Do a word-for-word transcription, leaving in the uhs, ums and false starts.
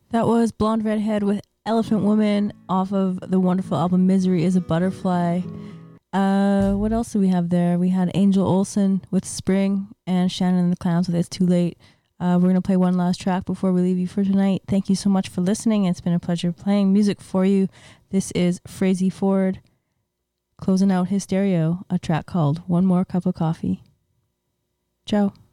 That was Blonde Redhead with Elephant Woman off of the wonderful album Misery is a Butterfly. Uh, what else do we have there? We had Angel Olsen with Spring and Shannon and the Clowns with It's Too Late. Uh, we're going to play one last track before we leave you for tonight. Thank you so much for listening. It's been a pleasure playing music for you. This is Frazey Ford closing out Hysterio, a track called One More Cup of Coffee. Ciao.